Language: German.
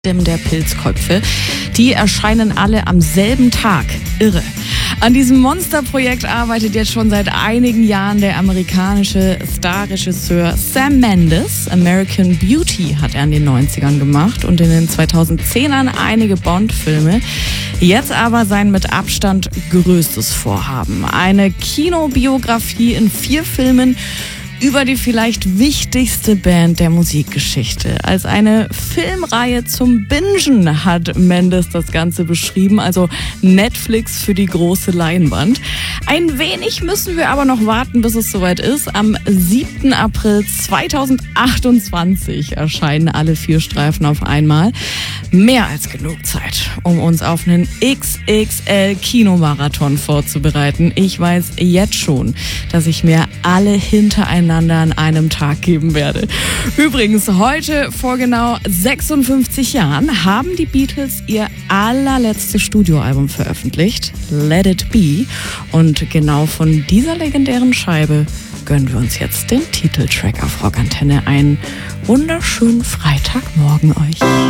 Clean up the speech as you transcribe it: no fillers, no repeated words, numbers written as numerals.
der Pilzköpfe. Die erscheinen alle am selben Tag. Irre. An diesem Monsterprojekt arbeitet jetzt schon seit einigen Jahren der amerikanische Starregisseur Sam Mendes. American Beauty hat er in den 90ern gemacht und in den 2010ern einige Bond-Filme. Jetzt aber sein mit Abstand größtes Vorhaben. Eine Kinobiografie in 4 Filmen über die vielleicht wichtigste Band der Musikgeschichte. Als eine Filmreihe zum Bingen hat Mendes das Ganze beschrieben, also Netflix für die große Leinwand. Ein wenig müssen wir aber noch warten, bis es soweit ist. Am 7. April 2028 erscheinen alle 4 Streifen auf einmal. Mehr als genug Zeit, um uns auf einen XXL-Kinomarathon vorzubereiten. Ich weiß jetzt schon, dass ich mir alle hintereinander an einem Tag geben werde. Übrigens, heute vor genau 56 Jahren haben die Beatles ihr allerletztes Studioalbum veröffentlicht, Let It Be. Und genau von dieser legendären Scheibe gönnen wir uns jetzt den Titeltrack auf Rockantenne. Einen wunderschönen Freitagmorgen euch.